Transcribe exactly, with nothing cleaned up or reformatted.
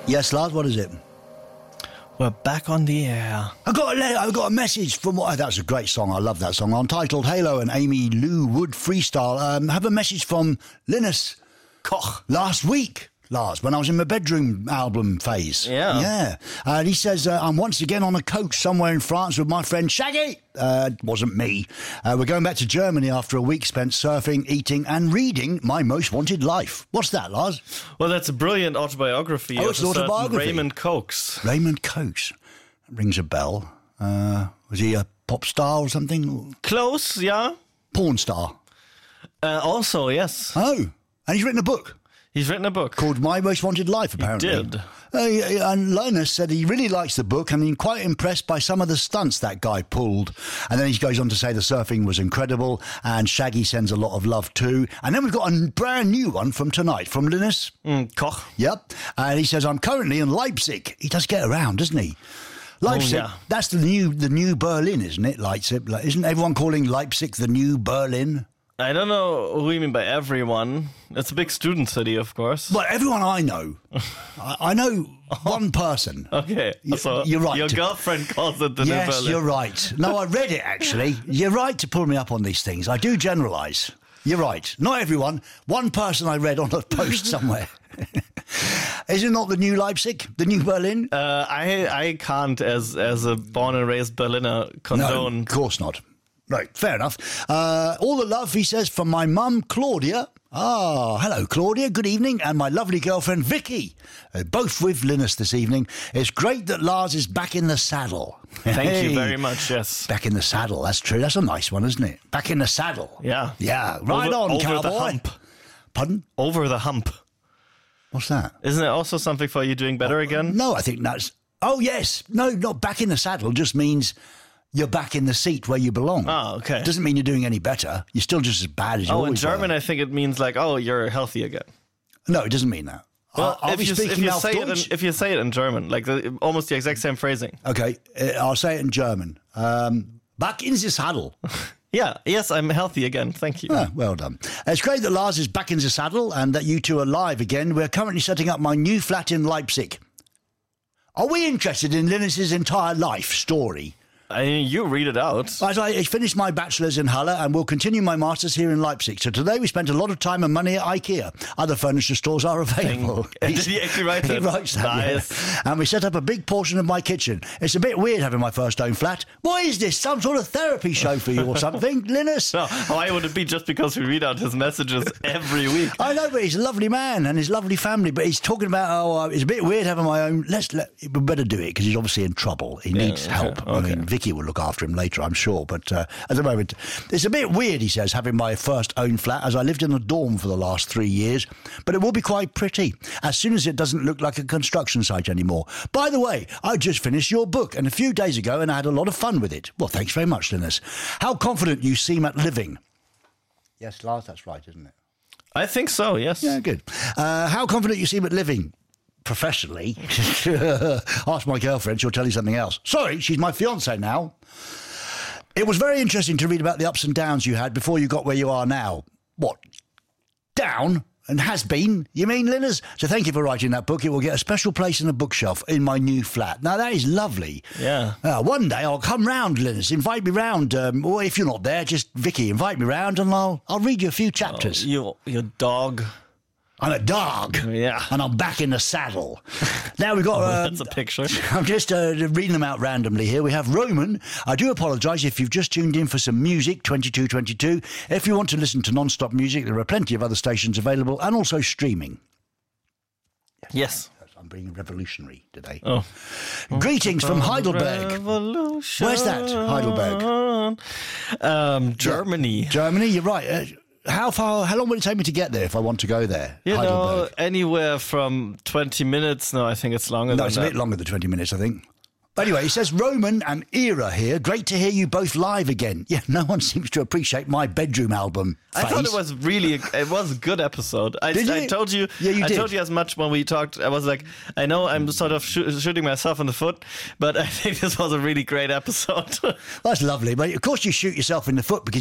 Yes, Lars, what is it? We're back on the air. I got a letter, I got a message from what? That's a great song. I love that song. Untitled Halo and Amy Lou Wood Freestyle. Um, have a message from Linus Koch last week. Lars, when I was in my bedroom album phase. Yeah. Yeah. Uh, and he says, uh, I'm once again on a coach somewhere in France with my friend Shaggy. Uh, wasn't me. Uh, we're going back to Germany after a week spent surfing, eating and reading My Most Wanted Life. What's that, Lars? Well, that's a brilliant autobiography Oh, of it's a an certain autobiography. Raymond Coates. Raymond Coates. Rings a bell. Uh, was he a pop star or something? Close, yeah. Porn star. Uh, also, yes. Oh, and he's written a book He's written a book. called My Most Wanted Life, apparently. He did. Uh, and Linus said he really likes the book and he's quite impressed by some of the stunts that guy pulled. And then he goes on to say the surfing was incredible and Shaggy sends a lot of love too. And then we've got a brand new one from tonight from Linus. Mm, Koch. Yep. And he says, I'm currently in Leipzig. He does get around, doesn't he? Leipzig, oh, yeah. That's the new the new Berlin, isn't it? Leipzig. Like, isn't everyone calling Leipzig the new Berlin? I don't know who you mean by everyone. It's a big student city, of course. Well, everyone I know. I, I know one person. Okay, You- so you're right. Your girlfriend calls it the Yes, New Berlin. you're right. No, I read it, actually. You're right to pull me up on these things. I do generalise. You're right. Not everyone. One person I read on a post somewhere. Is it not the new Leipzig? The new Berlin? Uh, I I can't, as as a born and raised Berliner, No, condone. of course not. Right, fair enough. Uh, all the love, he says, from my mum, Claudia. Ah, hello, Claudia. Good evening. And my lovely girlfriend, Vicky. Uh, both with Linus this evening. It's great that Lars is back in the saddle. Thank Hey. you very much. Yes. Back in the saddle. That's true. That's a nice one, isn't it? Back in the saddle. Yeah. Yeah. Right over, on, over cowboy. the hump. Pardon? Over the hump. What's that? Isn't it also something for you doing better again? No, I think that's... Oh, yes. No, not back in the saddle. Just means you're back in the seat where you belong. Oh, okay. Doesn't mean you're doing any better. You're still just as bad as you Oh, in always German, were. I think it means like, oh, you're healthy again. No, it doesn't mean that. Well, I'll if, be you, speaking if, you auf say it in, Deutsch. if you say it in German, like the, almost the exact same phrasing. Okay, uh, I'll say it in German. Um, back in the saddle. Yeah, yes, I'm healthy again. Thank you. Ah, well done. It's great that Lars is back in the saddle and that you two are live again. We're currently setting up my new flat in Leipzig. Are we interested in Linus's entire life story? I mean, you read it out. As I finished my bachelor's in Halle and will continue my master's here in Leipzig. So today we spent a lot of time and money at IKEA. Other furniture stores are available. Did he actually write He that? writes that, yeah. Nice. And we set up a big portion of my kitchen. It's a bit weird having my first own flat. What is this? Some sort of therapy show for you or something, Linus? No, why would it be just because we read out his messages every week? I know, but he's a lovely man and his lovely family. But he's talking about, oh, uh, it's a bit weird having my own. Let's let we better do it because he's obviously in trouble. He needs okay, help. I okay. mean, Vicky will look after him later, I'm sure. But uh, at the moment, it's a bit weird. He says having my first own flat, as I lived in a dorm for the last three years. But it will be quite pretty as soon as it doesn't look like a construction site anymore. By the way, I just finished your book and a few days ago, and I had a lot of fun with it. Well, thanks very much, Linus. How confident you seem at living. Yes, Lars, that's right, isn't it? I think so, yes. Yeah, good. Uh, how confident you seem at living professionally. Ask my girlfriend, she'll tell you something else. Sorry, she's my fiancée now. It was very interesting to read about the ups and downs you had before you got where you are now. What? Down? And has been, you mean, Linus? So thank you for writing that book. It will get a special place in a bookshelf in my new flat. Now, that is lovely. Yeah. Uh, one day I'll come round, Linus. Invite me round. Um, or if you're not there, just Vicky, invite me round and I'll I'll read you a few chapters. Oh, you, your dog. I'm a dog. Yeah. And I'm back in the saddle. Now we've got... Oh, Uh, that's a picture. I'm just uh, reading them out randomly here. We have Roman. I do apologise if you've just tuned in for some music, twenty-two twenty-two. If you want to listen to non-stop music, there are plenty of other stations available and also streaming. Yes. I'm being revolutionary today. Oh. Greetings from Heidelberg. Revolution. Where's that, Heidelberg? Um, Germany. Germany, you're right. Uh, how far, how long will it take me to get there if I want to go there? You know, Heidelberg. anywhere from twenty minutes. No, I think it's longer No, than it's a that. bit longer than twenty minutes, I think. But anyway, it says Roman and Era here. Great to hear you both live again. Yeah, no one seems to appreciate my bedroom album phase. I thought it was really, it was a good episode. I, Did I you? told you, Yeah, you I did. told you as much when we talked. I was like, I know I'm sort of shoo- shooting myself in the foot, but I think this was a really great episode. That's lovely. But of course you shoot yourself in the foot because